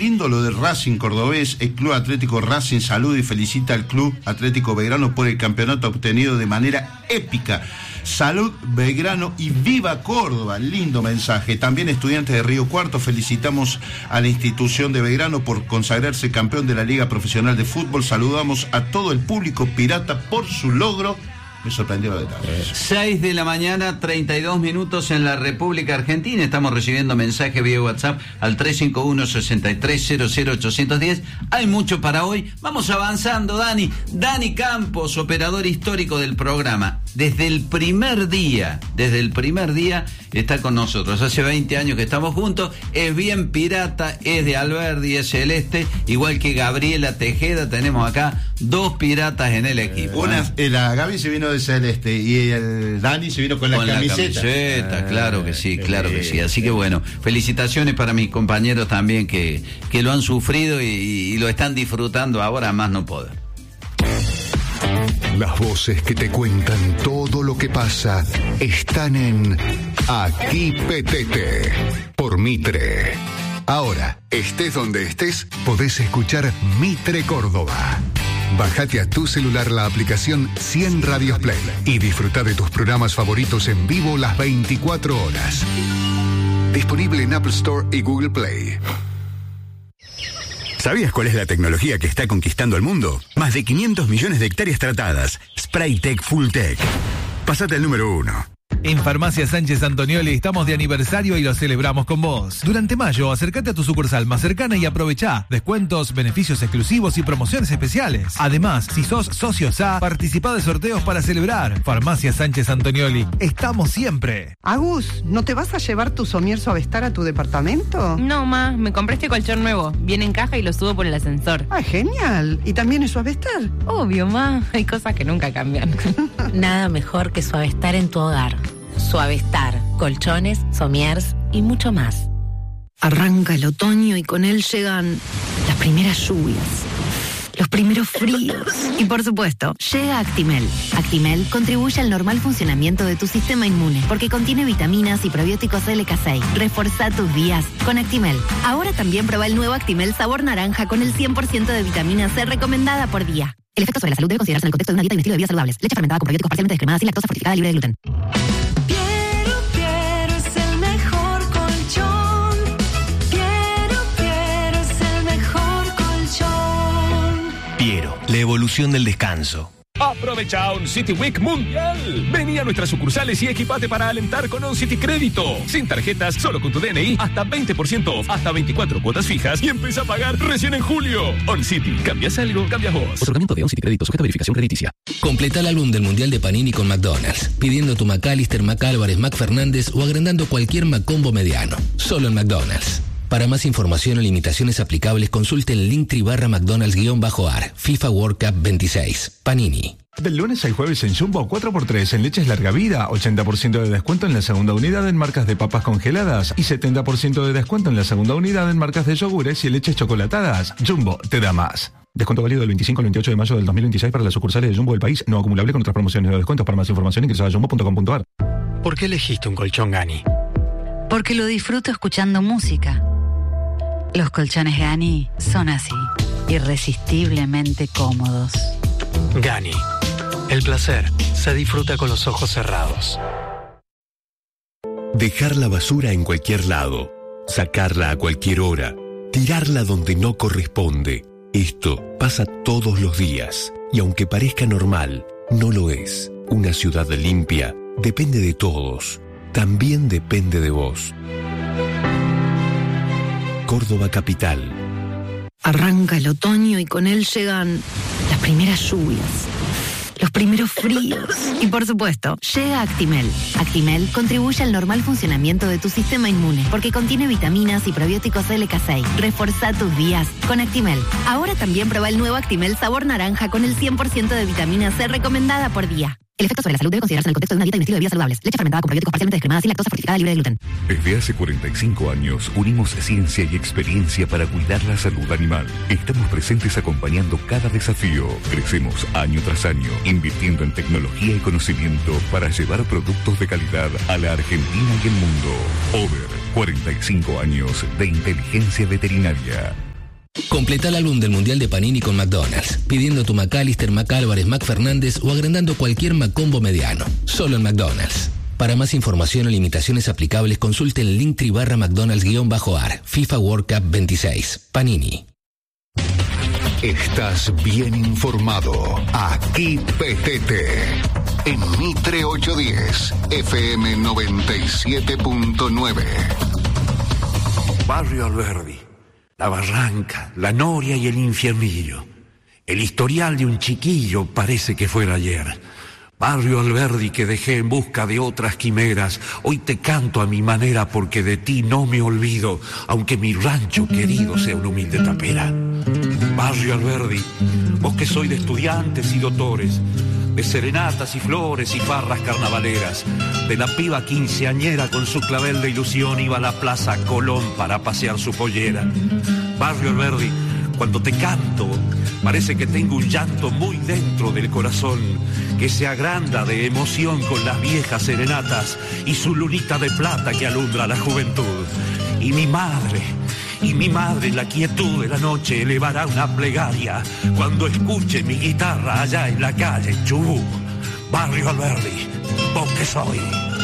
lindo lo del Racing cordobés. El Club Atlético Racing saluda y felicita al Club Atlético Belgrano por el campeonato obtenido de manera épica. Salud Belgrano y viva Córdoba, lindo mensaje. También estudiantes de Río Cuarto, felicitamos a la institución de Belgrano por consagrarse campeón de la Liga Profesional de Fútbol. Saludamos a todo el público pirata por su logro. Me sorprendió los detalles. 6 de la mañana, 32 minutos en la República Argentina. Estamos recibiendo mensajes vía WhatsApp al 351-6300-810. Hay mucho para hoy. Vamos avanzando, Dani. Dani Campos, operador histórico del programa. Desde el primer día está con nosotros. Hace 20 años que estamos juntos. Es bien pirata, es de Alberdi, es celeste. Igual que Gabriela Tejeda, tenemos acá 2 piratas en el equipo. La Gaby se vino de celeste y el Dani se vino con la camiseta. Claro que sí. Así que bueno, felicitaciones para mis compañeros también que lo han sufrido y lo están disfrutando ahora más no poder. Las voces que te cuentan todo lo que pasa están en Aquí Petete por Mitre. Ahora, estés donde estés, podés escuchar Mitre Córdoba. Bájate a tu celular la aplicación 100 Radios Play y disfruta de tus programas favoritos en vivo las 24 horas. Disponible en Apple Store y Google Play. ¿Sabías cuál es la tecnología que está conquistando el mundo? Más de 500 millones de hectáreas tratadas. Spraytec Full Tech. Pásate al número 1. En Farmacia Sánchez Antonioli estamos de aniversario y lo celebramos con vos. Durante mayo, acércate a tu sucursal más cercana y aprovechá descuentos, beneficios exclusivos y promociones especiales. Además, si sos socio SA, participá de sorteos para celebrar. Farmacia Sánchez Antonioli, estamos siempre. Agus, ¿no te vas a llevar tu somier Suavestar a tu departamento? No, ma, me compré este colchón nuevo. Viene en caja y lo subo por el ascensor. Ah, genial. ¿Y también es Suavestar? Obvio, ma. Hay cosas que nunca cambian. Nada mejor que Suavestar en tu hogar. Suavestar, colchones, somiers y mucho más. Arranca el otoño y con él llegan las primeras lluvias, los primeros fríos y por supuesto, llega Actimel. Actimel contribuye al normal funcionamiento de tu sistema inmune porque contiene vitaminas y probióticos LK6. Reforzá tus días con Actimel. Ahora también prueba el nuevo Actimel sabor naranja con el 100% de vitamina C recomendada por día. El efecto sobre la salud debe considerarse en el contexto de una dieta y un estilo de vida saludables. Leche fermentada con probióticos parcialmente descremada sin lactosa fortificada libre de gluten. Piero es el mejor colchón. Piero es el mejor colchón. Piero, la evolución del descanso. Aprovecha On City Week Mundial. Vení a nuestras sucursales y equipate para alentar con On City Crédito. Sin tarjetas, solo con tu DNI, hasta 20% off, hasta 24 cuotas fijas y empieza a pagar recién en julio. On City, ¿cambias algo? Cambias vos. Otorgamiento de On City Crédito sujeta a verificación crediticia. Completa el álbum del Mundial de Panini con McDonald's, pidiendo tu McAllister, McAlvarez, McFernández o agrandando cualquier McCombo mediano. Solo en McDonald's. Para más información o limitaciones aplicables, consulte el Linktree /McDonald's-AR, FIFA World Cup 26. Panini. Del lunes al jueves en Jumbo, 4x3 en leches larga vida, 80% de descuento en la segunda unidad en marcas de papas congeladas y 70% de descuento en la segunda unidad en marcas de yogures y leches chocolatadas. Jumbo te da más. Descuento válido del 25 al 28 de mayo del 2026 para las sucursales de Jumbo del país, no acumulable con otras promociones de descuentos. Para más información ingresa a jumbo.com.ar. ¿Por qué elegiste un colchón Gani? Porque lo disfruto escuchando música. Los colchones Gani son así, irresistiblemente cómodos. Gani. El placer se disfruta con los ojos cerrados. Dejar la basura en cualquier lado, sacarla a cualquier hora, tirarla donde no corresponde. Esto pasa todos los días y aunque parezca normal, no lo es. Una ciudad limpia depende de todos, también depende de vos. Córdoba Capital. Arranca el otoño y con él llegan las primeras lluvias, los primeros fríos y por supuesto, llega Actimel. Actimel contribuye al normal funcionamiento de tu sistema inmune porque contiene vitaminas y probióticos LK6. Reforzá tus días con Actimel. Ahora también prueba el nuevo Actimel sabor naranja con el 100% de vitamina C recomendada por día. El efecto sobre la salud debe considerarse en el contexto de una dieta y un estilo de vida saludables. Leche fermentada con probióticos parcialmente descremada sin lactosa fortificada libre de gluten. Desde hace 45 años unimos ciencia y experiencia para cuidar la salud animal. Estamos presentes acompañando cada desafío. Crecemos año tras año, invirtiendo en tecnología y conocimiento para llevar productos de calidad a la Argentina y el mundo. Over 45 años de inteligencia veterinaria. Completa el álbum del Mundial de Panini con McDonald's, pidiendo tu McAllister, McAlvarez, McFernández o agrandando cualquier McCombo mediano. Solo en McDonald's. Para más información o limitaciones aplicables, consulte el Linktree /McDonald's-AR, FIFA World Cup 26. Panini. Estás bien informado. Aquí PTT. En Mitre 810, FM 97.9. Barrio Alberdi, La Barranca, La Noria y el Infiernillo. El historial de un chiquillo parece que fuera ayer. Barrio Alberdi que dejé en busca de otras quimeras, hoy te canto a mi manera porque de ti no me olvido, aunque mi rancho querido sea una humilde tapera. Barrio Alberdi, vos que sois de estudiantes y doctores, de serenatas y flores y farras carnavaleras, de la piba quinceañera con su clavel de ilusión iba a la Plaza Colón para pasear su pollera. Barrio Alberdi, cuando te canto, parece que tengo un llanto muy dentro del corazón, que se agranda de emoción con las viejas serenatas y su lunita de plata que alumbra la juventud. Y mi madre en la quietud de la noche elevará una plegaria cuando escuche mi guitarra allá en la calle Chubut. Barrio Alberdi, vos que soy.